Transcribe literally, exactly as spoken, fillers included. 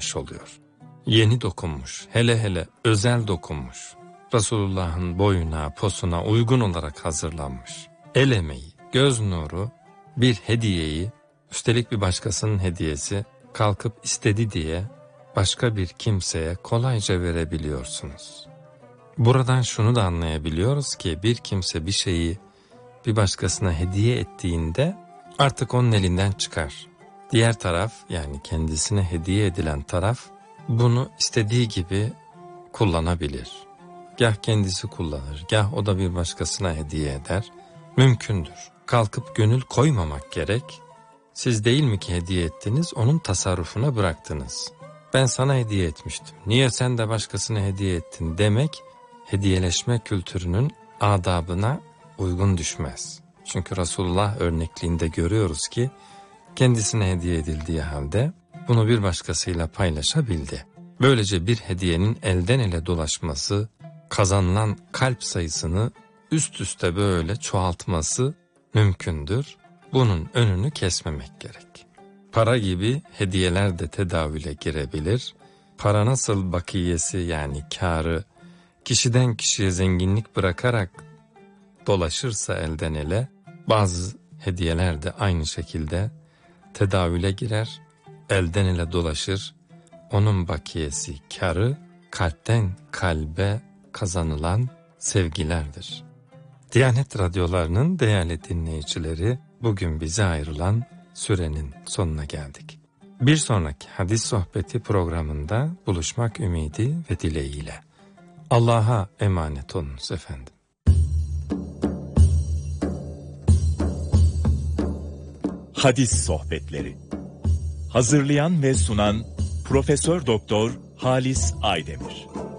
dokunmuş oluyor. Yeni dokunmuş, hele hele özel dokunmuş. Resulullah'ın boyuna, posuna uygun olarak hazırlanmış. El emeği, göz nuru, bir hediyeyi, üstelik bir başkasının hediyesi, kalkıp istedi diye başka bir kimseye kolayca verebiliyorsunuz. Buradan şunu da anlayabiliyoruz ki bir kimse bir şeyi bir başkasına hediye ettiğinde artık onun elinden çıkar. Diğer taraf, yani kendisine hediye edilen taraf bunu istediği gibi kullanabilir. Gah kendisi kullanır, gah o da bir başkasına hediye eder. Mümkündür. Kalkıp gönül koymamak gerek. Siz değil mi ki hediye ettiniz, onun tasarrufuna bıraktınız. Ben sana hediye etmiştim, niye sen de başkasına hediye ettin demek, hediyeleşme kültürünün adabına uygun düşmez. Çünkü Resulullah örnekliğinde görüyoruz ki, kendisine hediye edildiği halde bunu bir başkasıyla paylaşabildi. Böylece bir hediyenin elden ele dolaşması, kazanılan kalp sayısını üst üste böyle çoğaltması mümkündür. Bunun önünü kesmemek gerek. Para gibi hediyeler de tedavüle girebilir. Para nasıl bakiyesi, yani kârı kişiden kişiye zenginlik bırakarak dolaşırsa elden ele, bazı hediyeler de aynı şekilde tedavüle girer, elden ele dolaşır. Onun bakiyesi, kârı kalpten kalbe kazanılan sevgilerdir. Diyanet Radyoları'nın değerli dinleyicileri, bugün bize ayrılan sürenin sonuna geldik. Bir sonraki hadis sohbeti programında buluşmak ümidi ve dileğiyle. Allah'a emanet olunuz efendim. Hadis sohbetleri. Hazırlayan ve sunan Profesör Doktor Halis Aydemir.